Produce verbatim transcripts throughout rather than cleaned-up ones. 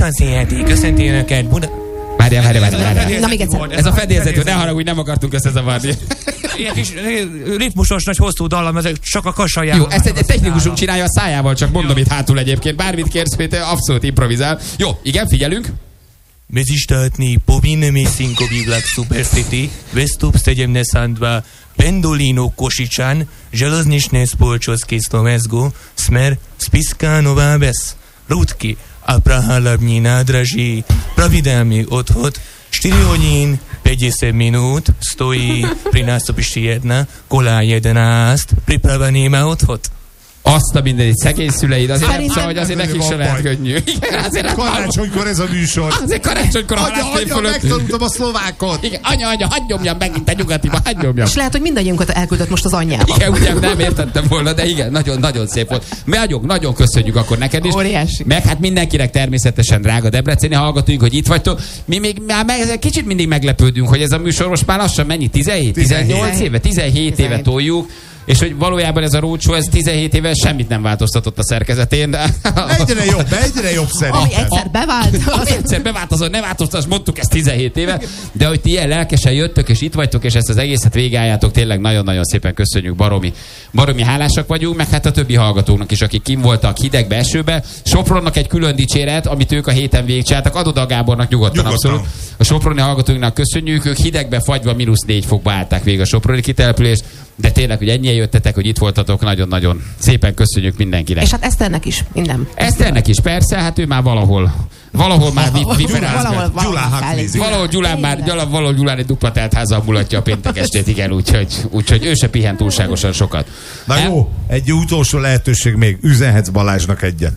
Búsan széheti, köszönti önöket, Buda... Várjál, várjál, várjál, várjál. Na, még egyszer. Ez a fedélzetű, ne haragudj, nem akartunk összezavarni. Ilyen kis ritmusos, nagy hosszú dallam, ezek csak a kasajában. Jó, ezt egy, egy technikusunk csinálja a szájával, csak mondom itt hátul egyébként. Bármit kérsz, Péter, abszolút improvizál. Jó, igen, figyelünk. Mezistatni povinnymi sinkoviglak superstiti, vestup stegyemne sandva, pendolino kosičan, železnične spoločnosti Slovensko, smer Spiska-Nová Ves, Rudky a Praha hlavní nádraží, pravidelný odchod, štyri hodín päťdesiat minút stojí pri nástupišti jedna, kolá jedenáct, pripravený na odchod. Azt a mindenit, szegény szüleid, azért nem Szerintem- szóval, hogy azért nekik se lehet könnyű. Igen, azért nem Karácsonykor ez a műsor. Azért karácsonykor a Anya, halásznév anya, fölött. megtanultam a szlovákot. Igen, anya, anya, hadd nyomjam megint a nyugatiba, hadd nyomjam. És lehet, hogy mindannyiunkat elküldött most az anyjába. Igen, ugye nem értettem volna, de igen, nagyon, nagyon szép volt. Mi nagyon, nagyon köszönjük akkor neked is. Óriási. Meg hát mindenkinek természetesen, drága debreceni hallgatóink, hogy itt vagytok. Mi még már meg, kicsit mindig meglepődünk, hogy ez a műsor most már lassan mennyi? tizenhét, tizennyolc éve? tizenhét éve toljuk. És hogy valójában ez a roadshow, ez tizenhét éve semmit nem változtatott a szerkezetén. De... Egyre jobb, egyre jobb Ami szerintem. egyszer bevált, Ami az... egyszer beváltozott, ne változtass, mondtuk ezt tizenhét éve, de hogy ti ilyen lelkesen jöttök, és itt vagytok, és ezt az egészet végigálljátok, tényleg nagyon-nagyon szépen köszönjük, baromi, baromi hálásak vagyunk, meg hát a többi hallgatónak is, akik kim voltak hidegbe, esőbe. Sopronnak egy külön dicséret, amit ők a héten végigcsináltak, adod a Gábornak nyugodtan, Nyugodtan. abszolút. A soproni hallgatóinknak köszönjük, ők hidegbe fagyva mínusz négy fokba állták végig a soproni kitelepülést, de tényleg, hogy ennyien jöttetek, hogy itt voltatok, nagyon-nagyon szépen köszönjük mindenkinek. És hát Eszternek is, minden. Eszternek is, persze, hát ő már valahol, valahol már vi- viperázgat. Valahol, valahol, Gyulán kell. haklizik. Valahol Gyulán már, Tényleg. gyala- valahol Gyulán egy dupla telt házzal mulatja a péntek estét, igen, úgyhogy, úgyhogy ő se pihent túlságosan sokat. Na Nem? jó, egy utolsó lehetőség még. Üzenhetsz Balázsnak egyet.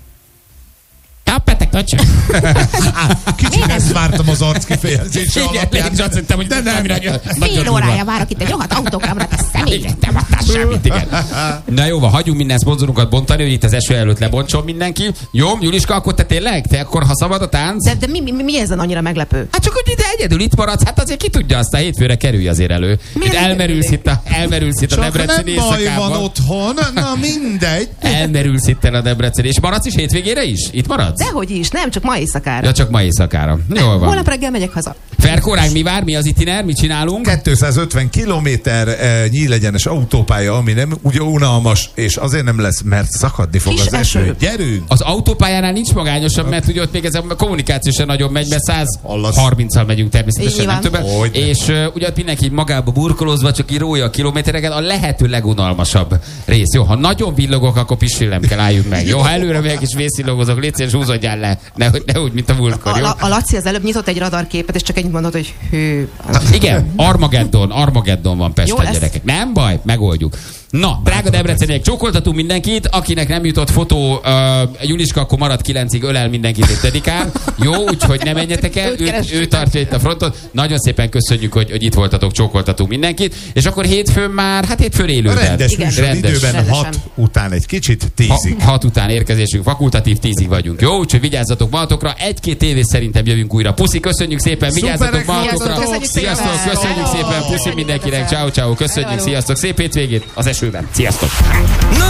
Ja, petek, nagyság. Kicsit ezt vártam az arc kifejezése Igen, alapján. én is azt hittem, hogy De nem. Fél órája várok itt egy rohadt autókamrát, a személy. Igen, nem adtál semmit, igen. Na jó, van, hagyjunk minden szponzorunkat bontani, hogy itt az eső előtt lebontson mindenki. Jó, Juliska, akkor te tényleg? Te akkor, ha szabad a tánc? De, de mi, mi, mi ezen annyira meglepő? Hát csak, hogy ide egyedül itt maradsz, hát azért ki tudja, aztán hétfőre kerülj azért elő. Itt Miért elmerülsz itt a, elmerülsz itt a Csak Debreceni nem baj van éjszakában. otthon, na mindegy. Elmerülsz itt el a Debreceni. És maradsz is hétvégére is? Itt maradsz? Dehogy is, nem, csak ma éjszakára. Ja, csak ma éjszakára. Jól van. Holnap reggel megyek haza. Ferkoránk, mi vár? Mi az itiner? Mit csinálunk? kétszázötven kilométer eh, nyílegyenes autópálya, ami nem ugye unalmas, és azért nem lesz, mert szakadni fog Kis az eső. eső. Gyerünk! Az autópályánál nincs magányosabb, mert ugye ott még ez a kommunikáció sem nagyon megy, mert száz harminccal megyünk természetesen, nem Nyilván. többen. Hogyne. És uh, ugye ott mindenki magába burkolózva, csak így rója a kilométereket, a lehető legunalmasabb rész. Jó, ha nagyon villogok, akkor pisillem kell, álljunk meg. Jó, ha előre megyek és vészillogozok, légy szíves, húzódjál le. Ne, ne úgy, mint a múltkor, A, jó? a, a Laci az előbb nyitott egy radarképet, és csak ennyit mondott, hogy hű. Igen, Armageddon, Armageddon van Pesten, Jó lesz. gyerekek. Nem baj, megoldjuk. Na, drága debreceniek, csókoltatunk mindenkit, akinek nem jutott fotó, uh, Juliska, akkor marad kilencig, ölel mindenkit ötödikán. Jó, úgyhogy ne menjetek el, Őt ő, keressük. ő tartja itt a frontot. Nagyon szépen köszönjük, hogy, hogy itt voltatok, csókoltatunk mindenkit. És akkor hétfőn már, hát hétfőn élőben. Rendes Igen. műsor Rendes. időben Rendesen. hat után egy kicsit tízig. Ha, hat után érkezésünk, fakultatív, tízig vagyunk. Jó, úgyhogy vigyázzatok magatokra. Egy-két tévé szerintem jövünk újra. Puszi, köszönjük szépen, vigyázzatok Szuperek, magatokra. sziasztok, Sziasztok, köszönjük köszönjük szépen. szépen, puszi mindenkinek. Ciao, ciao, köszönjük, Hello. sziasztok. Szép hétvégét az esőben. Sziasztok. Na